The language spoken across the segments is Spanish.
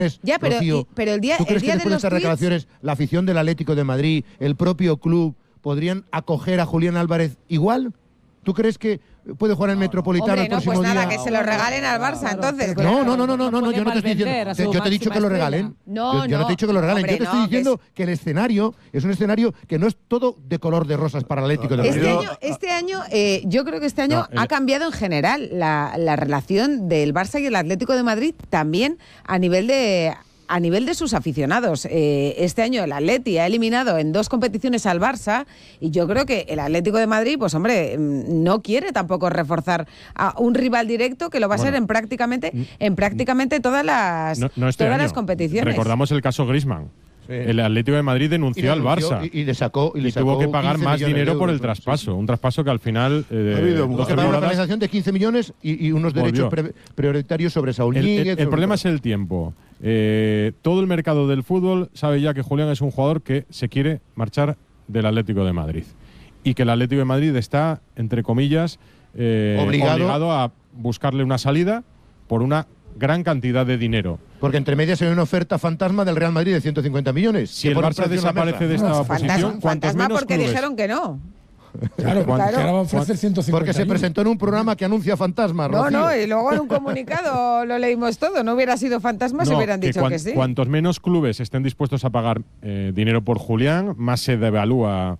Ya, Rocío, pero el día ¿tú crees que de después de los estas tweets, declaraciones la afición del Atlético de Madrid, el propio club, podrían acoger a Julián Álvarez igual? ¿Tú crees que puede jugar en el Metropolitano hombre, el no, próximo pues nada, día? que se lo regalen al Barça, entonces. No, claro. yo no te estoy diciendo. Yo te he dicho que lo regalen. No, Yo no te he dicho que lo regalen. hombre, Yo te estoy diciendo que el escenario es un escenario que no es todo de color de rosas para el Atlético de Madrid. Este año, yo creo que este año ha cambiado en general la relación del Barça y el Atlético de Madrid, también a nivel de sus aficionados. Este año el Atleti ha eliminado en 2 competiciones al Barça y yo creo que el Atlético de Madrid, pues hombre, no quiere tampoco reforzar a un rival directo que lo va a ser en prácticamente todas las competiciones. Recordamos el caso Griezmann. Sí. El Atlético de Madrid denunció al Barça y le sacó tuvo que pagar más dinero por el traspaso. Sí. Un traspaso que al final ha habido una penalización de 15 millones y unos derechos prioritarios sobre Saúl Ñíguez. El problema es el tiempo. Todo el mercado del fútbol sabe ya que Julián es un jugador que se quiere marchar del Atlético de Madrid y que el Atlético de Madrid está, entre comillas, obligado a buscarle una salida por una gran cantidad de dinero. Porque entre medias hay una oferta fantasma del Real Madrid de 150 millones. Si el Barça desaparece de esta posición, cuantos menos porque clubes, dijeron que no. Claro, porque ahora va a ofrecer 150. Porque se presentó en un programa que anuncia fantasmas. No, y luego en un comunicado lo leímos todo. No hubiera sido fantasma si hubieran dicho que sí. Cuantos menos clubes estén dispuestos a pagar dinero por Julián, más se devalúa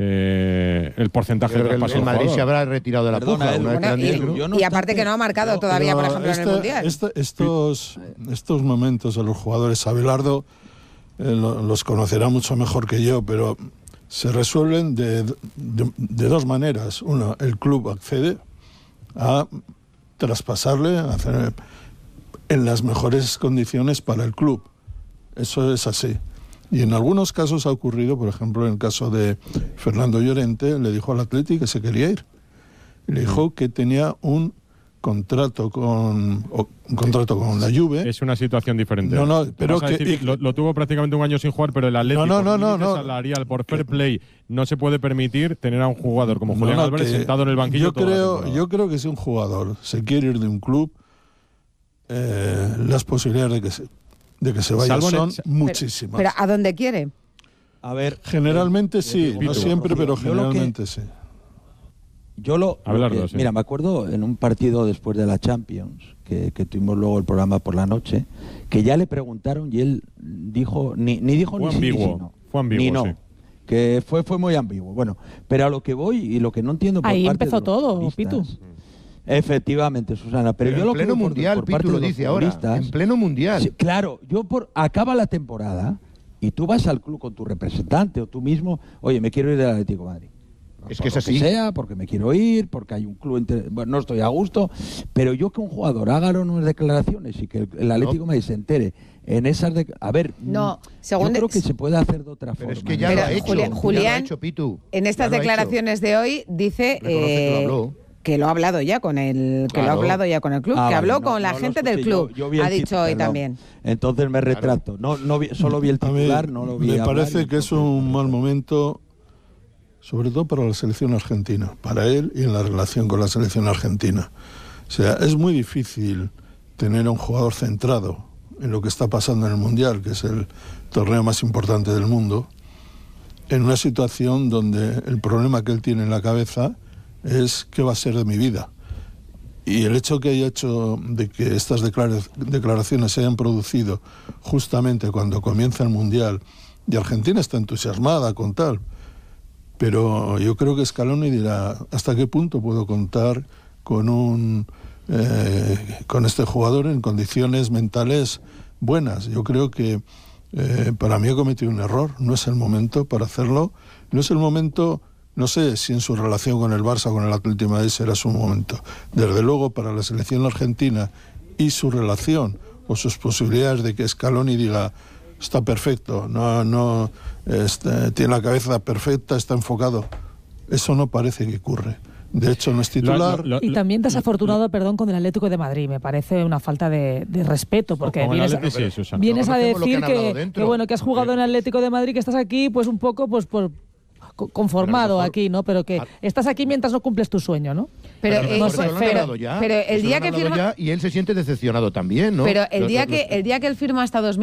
el porcentaje de traspaso. El Madrid se habrá retirado de la puja. Y aparte que no ha marcado todavía, por ejemplo, en el Mundial. Estos momentos de los jugadores, Abelardo los conocerá mucho mejor que yo, pero se resuelven de 2 maneras. Una, el club accede a traspasarle, a hacer en las mejores condiciones para el club. Eso es así. Y en algunos casos ha ocurrido, por ejemplo, en el caso de Fernando Llorente, le dijo al Atleti que se quería ir. Y le dijo que tenía un contrato con la Juve. Es una situación diferente. Pero lo tuvo prácticamente un año sin jugar, pero el Atlético salarial por fair play no se puede permitir tener a un jugador como Julián Álvarez sentado en el banquillo. Yo creo que si un jugador se quiere ir de un club, las posibilidades de que se vaya son muchísimas. Pero ¿a dónde quiere? A ver, generalmente sí, no siempre, pero generalmente sí. Mira, me acuerdo en un partido después de la Champions, que tuvimos luego el programa por la noche, que ya le preguntaron y él dijo, ni dijo fue ni ambiguo, sí, ni no. Fue ambiguo, ni no. Sí. Que fue muy ambiguo. Bueno, pero a lo que voy y lo que no entiendo por ahí parte empezó de los todo, Pitu. Efectivamente, Susana. Pero yo en lo pleno que mundial, Pitu lo dice ahora. En pleno mundial. Sí, claro, acaba la temporada y tú vas al club con tu representante o tú mismo, oye, me quiero ir del Atlético de Madrid. Es que es así. Porque me quiero ir, porque hay un club, bueno, no estoy a gusto, pero yo que un jugador haga unas declaraciones y que el Atlético de Madrid se entere en esas yo creo que se puede hacer de otra forma. Es que ya lo ha hecho, Julián, Pitu. En estas declaraciones de hoy dice que lo ha hablado ya con el club, que habló con la gente del club. Yo vi ha el dicho hoy también. Entonces me retrato. Solo vi el titular, no lo vi. Me parece que es un mal momento, sobre todo para la selección argentina, para él y en la relación con la selección argentina. O sea, es muy difícil tener a un jugador centrado en lo que está pasando en el Mundial, que es el torneo más importante del mundo, en una situación donde el problema que él tiene en la cabeza es qué va a ser de mi vida. Y el hecho que haya hecho de que estas declaraciones se hayan producido justamente cuando comienza el Mundial, y Argentina está entusiasmada con tal, pero yo creo que Scaloni dirá hasta qué punto puedo contar con este jugador en condiciones mentales buenas. Yo creo que para mí ha cometido un error, no es el momento para hacerlo, no es el momento. No sé si en su relación con el Barça o con el Atlético de Madrid será su momento. Desde luego, para la selección argentina y su relación o sus posibilidades de que Scaloni diga está perfecto, tiene la cabeza perfecta, está enfocado. Eso no parece que ocurre. De hecho, no es titular. Y también desafortunado, con el Atlético de Madrid. Me parece una falta de respeto, porque vienes a decir que has jugado en el Atlético de Madrid, que estás aquí pues un poco conformado aquí, ¿no? Pero que estás aquí mientras no cumples tu sueño, ¿no? Pero el día que firma y él se siente decepcionado también, ¿no? Pero el día que él firma hasta 2000